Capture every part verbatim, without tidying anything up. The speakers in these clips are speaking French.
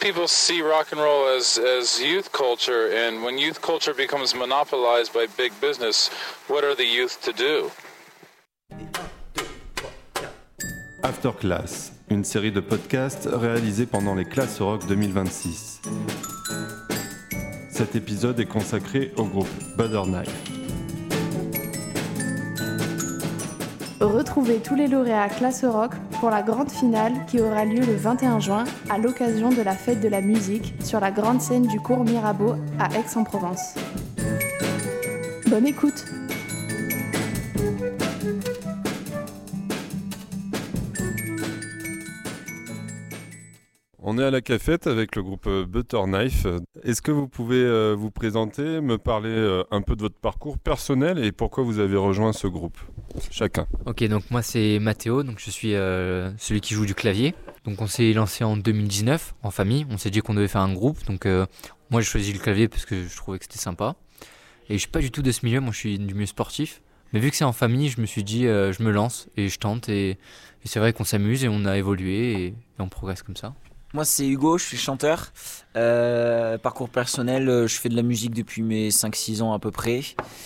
people see rock and roll as, as youth culture, and when youth culture becomes monopolized by big business, what are the youth to do? After Class, une série de podcasts réalisés pendant les Classes Rock deux mille vingt-six. Cet épisode est consacré au groupe Butter Knife. Retrouvez tous les lauréats Classe Rock pour la grande finale qui aura lieu le vingt et un juin à l'occasion de la fête de la musique sur la grande scène du cours Mirabeau à Aix-en-Provence. Bonne écoute! On est à la cafette avec le groupe Butter Knife. Est-ce que vous pouvez euh, vous présenter, me parler euh, un peu de votre parcours personnel et pourquoi vous avez rejoint ce groupe, chacun? Ok, donc moi c'est Mathéo, donc je suis euh, celui qui joue du clavier. Donc on s'est lancé en deux mille dix-neuf en famille, on s'est dit qu'on devait faire un groupe. Donc euh, moi j'ai choisi le clavier parce que je trouvais que c'était sympa. Et je suis pas du tout de ce milieu, moi je suis du milieu sportif. Mais vu que c'est en famille, je me suis dit euh, je me lance et je tente. Et, et c'est vrai qu'on s'amuse et on a évolué et, et on progresse comme ça. Moi c'est Hugo, je suis chanteur, euh, parcours personnel, je fais de la musique depuis mes cinq six ans à peu près,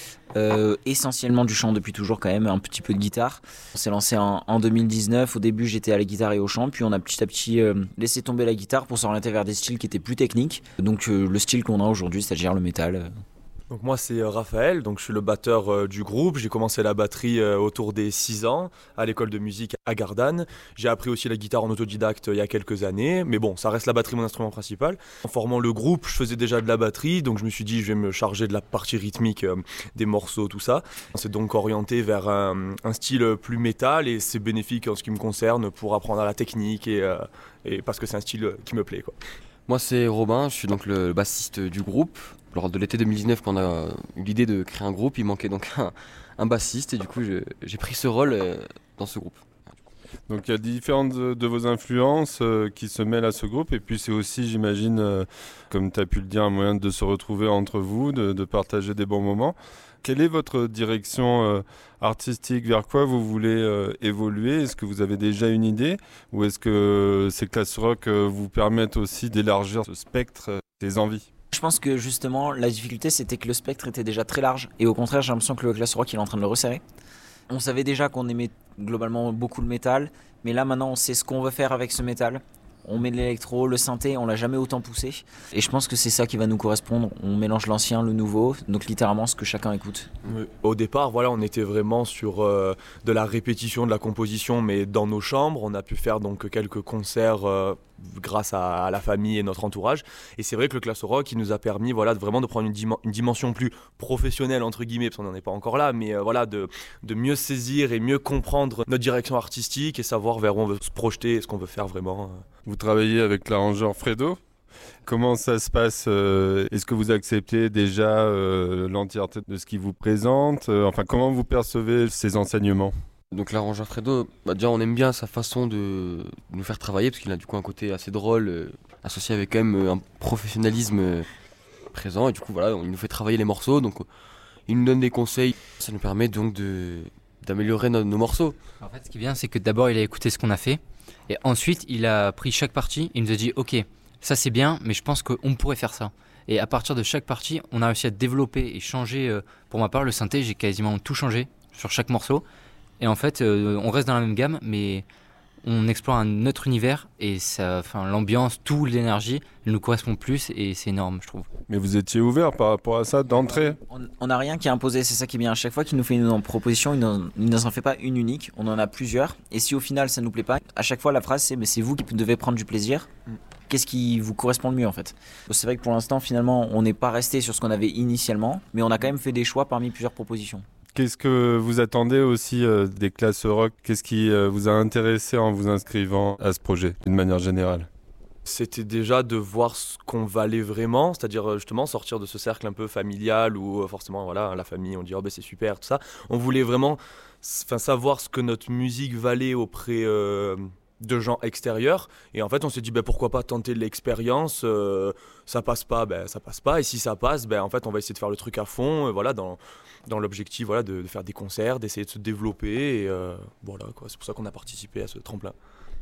euh, essentiellement du chant depuis toujours quand même, un petit peu de guitare. On s'est lancé en, en deux mille dix-neuf, au début j'étais à la guitare et au chant, puis on a petit à petit euh, laissé tomber la guitare pour s'orienter vers des styles qui étaient plus techniques, donc euh, le style qu'on a aujourd'hui, c'est-à-dire le métal. Donc moi c'est Raphaël, donc je suis le batteur euh, du groupe. J'ai commencé la batterie euh, autour des six ans à l'école de musique à Gardanne. J'ai appris aussi la guitare en autodidacte euh, il y a quelques années, mais bon, ça reste la batterie mon instrument principal. En formant le groupe, je faisais déjà de la batterie, donc je me suis dit je vais me charger de la partie rythmique euh, des morceaux, tout ça. On s'est donc orienté vers un, un style plus métal et c'est bénéfique en ce qui me concerne pour apprendre à la technique et, euh, et parce que c'est un style qui me plaît, quoi. Moi c'est Robin, je suis donc le bassiste du groupe. Lors de l'été deux mille dix-neuf, quand on a eu l'idée de créer un groupe, il manquait donc un, un bassiste et du coup je, j'ai pris ce rôle euh, dans ce groupe. Donc il y a différentes de, de vos influences euh, qui se mêlent à ce groupe et puis c'est aussi, j'imagine, euh, comme tu as pu le dire, un moyen de se retrouver entre vous, de, de partager des bons moments. Quelle est votre direction euh, artistique? Vers quoi vous voulez euh, évoluer? Est-ce que vous avez déjà une idée? Ou est-ce que euh, ces classes rock euh, vous permettent aussi d'élargir ce spectre euh, des envies? Je pense que justement la difficulté c'était que le spectre était déjà très large et au contraire j'ai l'impression que le classe rock il est en train de le resserrer. On savait déjà qu'on aimait globalement beaucoup le métal, mais là maintenant on sait ce qu'on veut faire avec ce métal. On met de l'électro, le synthé, on l'a jamais autant poussé. Et je pense que c'est ça qui va nous correspondre. On mélange l'ancien, le nouveau, donc littéralement ce que chacun écoute. Oui. Au départ, voilà, on était vraiment sur euh, de la répétition, de la composition, mais dans nos chambres. On a pu faire donc quelques concerts euh, grâce à, à la famille et notre entourage. Et c'est vrai que le classe rock, il nous a permis voilà, de vraiment de prendre une, dim- une dimension plus professionnelle, entre guillemets, parce qu'on n'en est pas encore là, mais euh, voilà, de, de mieux saisir et mieux comprendre notre direction artistique et savoir vers où on veut se projeter et ce qu'on veut faire vraiment. Vous travaillez avec l'arrangeur Fredo. Comment ça se passe? Est-ce que vous acceptez déjà euh, l'entièreté de ce qu'il vous présente? Enfin, comment vous percevez ces enseignements? Donc l'arrangeur Fredo, bah déjà on aime bien sa façon de nous faire travailler parce qu'il a du coup un côté assez drôle, euh, associé avec quand même euh, un professionnalisme euh, présent et du coup voilà, il nous fait travailler les morceaux, donc euh, il nous donne des conseils, ça nous permet donc de, d'améliorer no- nos morceaux. En fait ce qui est bien c'est que d'abord il a écouté ce qu'on a fait et ensuite il a pris chaque partie et il nous a dit ok ça c'est bien mais je pense qu'on pourrait faire ça. Et à partir de chaque partie on a réussi à développer et changer, euh, pour ma part le synthé j'ai quasiment tout changé sur chaque morceau. Et en fait, euh, on reste dans la même gamme, mais on explore un autre univers et ça, enfin, l'ambiance, tout, l'énergie, elle nous correspond plus et c'est énorme, je trouve. Mais vous étiez ouvert par rapport à ça d'entrée? On n'a rien qui est imposé, c'est ça qui est bien. À chaque fois qu'il nous fait une proposition, il ne nous en fait pas une unique, on en a plusieurs. Et si au final ça ne nous plaît pas, à chaque fois la phrase c'est mais c'est vous qui devez prendre du plaisir. Qu'est-ce qui vous correspond le mieux en fait? C'est vrai que pour l'instant finalement on n'est pas resté sur ce qu'on avait initialement, mais on a quand même fait des choix parmi plusieurs propositions. Qu'est-ce que vous attendez aussi euh, des classes rock? Qu'est-ce qui euh, vous a intéressé en vous inscrivant à ce projet, d'une manière générale? C'était déjà de voir ce qu'on valait vraiment, c'est-à-dire justement sortir de ce cercle un peu familial où forcément voilà, la famille on dit oh ben c'est super, tout ça. On voulait vraiment enfin, savoir ce que notre musique valait auprès euh, de gens extérieurs et en fait on s'est dit ben, pourquoi pas tenter l'expérience, euh, ça passe pas, ben, ça passe pas et si ça passe, ben, en fait on va essayer de faire le truc à fond, euh, voilà, dans, dans l'objectif voilà, de, de faire des concerts, d'essayer de se développer et euh, voilà, quoi. C'est pour ça qu'on a participé à ce tremplin.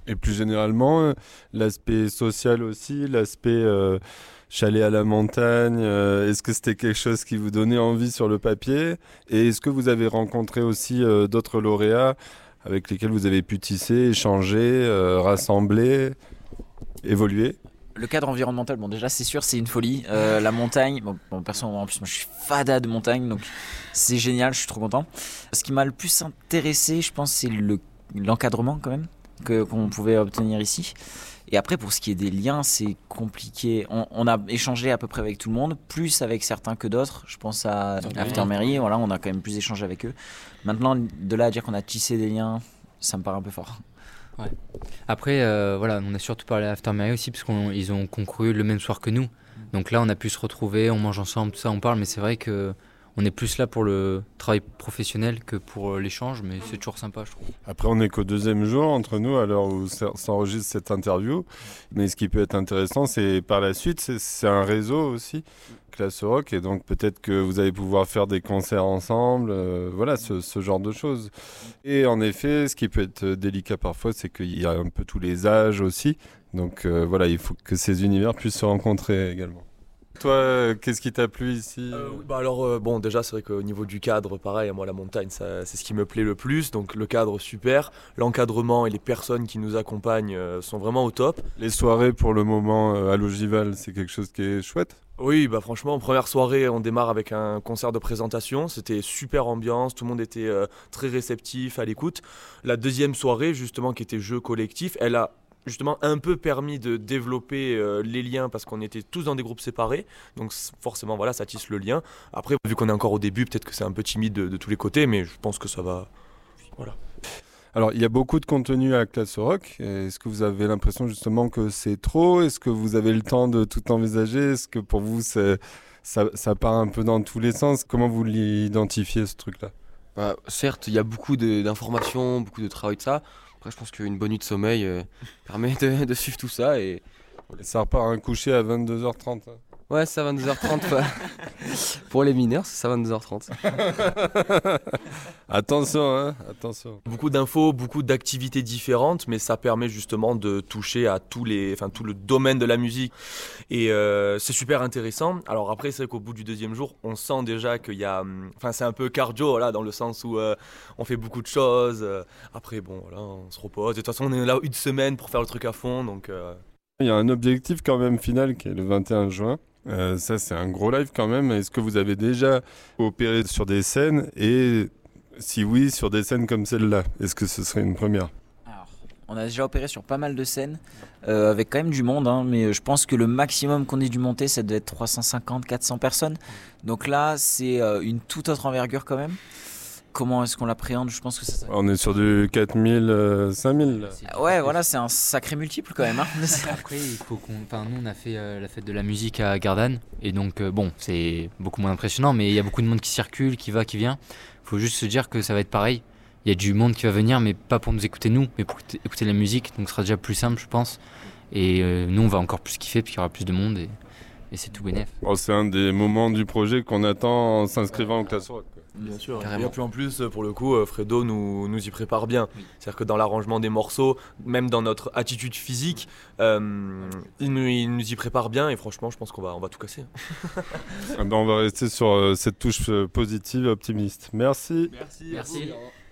Et plus généralement, euh, l'aspect social aussi, l'aspect euh, chalet à la montagne, euh, est-ce que c'était quelque chose qui vous donnait envie sur le papier? Et est-ce que vous avez rencontré aussi euh, d'autres lauréats avec lesquels vous avez pu tisser, échanger, euh, rassembler, évoluer? Le cadre environnemental, bon déjà c'est sûr c'est une folie. Euh, la montagne, bon, bon perso en plus moi je suis fada de montagne donc c'est génial, je suis trop content. Ce qui m'a le plus intéressé je pense c'est le, l'encadrement quand même que, qu'on pouvait obtenir ici. Et après pour ce qui est des liens c'est compliqué. On, on a échangé à peu près avec tout le monde, plus avec certains que d'autres. Je pense à Aftermairie, voilà, on a quand même plus échangé avec eux. Maintenant de là à dire qu'on a tissé des liens, ça me paraît un peu fort. Ouais. Après, euh, voilà, on a surtout parlé à Aftermairie aussi parce qu'ils ont concouru le même soir que nous. Donc là, on a pu se retrouver, on mange ensemble, tout ça, on parle. Mais c'est vrai que on est plus là pour le travail professionnel que pour l'échange, mais c'est toujours sympa, je trouve. Après, on n'est qu'au deuxième jour entre nous à l'heure où s'enregistre cette interview. Mais ce qui peut être intéressant, c'est par la suite, c'est, c'est un réseau aussi, Classe Rock, et donc peut-être que vous allez pouvoir faire des concerts ensemble, euh, voilà, ce, ce genre de choses. Et en effet, ce qui peut être délicat parfois, c'est qu'il y a un peu tous les âges aussi. Donc euh, voilà, il faut que ces univers puissent se rencontrer également. Toi, qu'est-ce qui t'a plu ici? euh, bah alors euh, bon déjà c'est vrai qu'au niveau du cadre pareil, moi la montagne ça, c'est ce qui me plaît le plus, donc le cadre super, l'encadrement et les personnes qui nous accompagnent euh, sont vraiment au top. Les soirées pour le moment euh, à l'Ogival, c'est quelque chose qui est chouette? Oui, bah franchement, première soirée, on démarre avec un concert de présentation. C'était super ambiance, tout le monde était euh, très réceptif, à l'écoute. La deuxième soirée, justement, qui était jeu collectif, elle a justement un peu permis de développer euh, les liens parce qu'on était tous dans des groupes séparés. Donc forcément, voilà, ça tisse le lien. Après, vu qu'on est encore au début, peut-être que c'est un peu timide de, de tous les côtés, mais je pense que ça va... Voilà. Alors, il y a beaucoup de contenu à Classe Rock. Est-ce que vous avez l'impression justement que c'est trop? Est-ce que vous avez le temps de tout envisager? Est-ce que pour vous, c'est, ça, ça part un peu dans tous les sens? Comment vous l'identifiez, ce truc-là? Bah, certes, il y a beaucoup de, d'informations, beaucoup de travail de ça. Après, je pense qu'une bonne nuit de sommeil euh, permet de, de suivre tout ça. Et... et ça repart à un coucher à vingt-deux heures trente. Hein. Ouais, c'est à vingt-deux heures trente. Pour les mineurs, c'est ça, vingt-deux heures trente. Attention, hein, attention. Beaucoup d'infos, beaucoup d'activités différentes, mais ça permet justement de toucher à tous les, enfin, tout le domaine de la musique. Et euh, c'est super intéressant. Alors après, c'est vrai qu'au bout du deuxième jour, on sent déjà qu'il y a... Enfin, c'est un peu cardio, là, dans le sens où euh, on fait beaucoup de choses. Après, bon, voilà, on se repose. De toute façon, on est là une semaine pour faire le truc à fond, donc... Euh... Il y a un objectif quand même final qui est le vingt et un juin. Euh, ça, c'est un gros live quand même. Est-ce que vous avez déjà opéré sur des scènes? Et si oui, sur des scènes comme celle-là, est-ce que ce serait une première? Alors, on a déjà opéré sur pas mal de scènes, euh, avec quand même du monde, hein, mais je pense que le maximum qu'on ait dû monter, ça doit être trois cent cinquante à quatre cents personnes. Donc là, c'est euh, une toute autre envergure quand même. Comment est-ce qu'on l'appréhende? Je pense que ça... On est sur du quatre mille, euh, cinq mille. Là. Ouais, voilà, c'est un sacré multiple quand même. Hein. Après, il faut qu'on... Enfin, nous, on a fait euh, la fête de la musique à Gardanne. Et donc, euh, bon, c'est beaucoup moins impressionnant, mais il y a beaucoup de monde qui circule, qui va, qui vient. Il faut juste se dire que ça va être pareil. Il y a du monde qui va venir, mais pas pour nous écouter nous, mais pour écouter la musique. Donc, ce sera déjà plus simple, je pense. Et euh, nous, on va encore plus kiffer, puis il y aura plus de monde. Et, et c'est tout bénef. Oh, c'est un des moments du projet qu'on attend en s'inscrivant au Classe Rock. Bien sûr, carrément. Et puis en plus, pour le coup, Fredo nous, nous y prépare bien. Oui. C'est-à-dire que dans l'arrangement des morceaux, même dans notre attitude physique, euh, il, nous, il nous y prépare bien et franchement, je pense qu'on va, on va tout casser. Ah ben on va rester sur euh, cette touche positive, optimiste. Merci. Merci. Merci.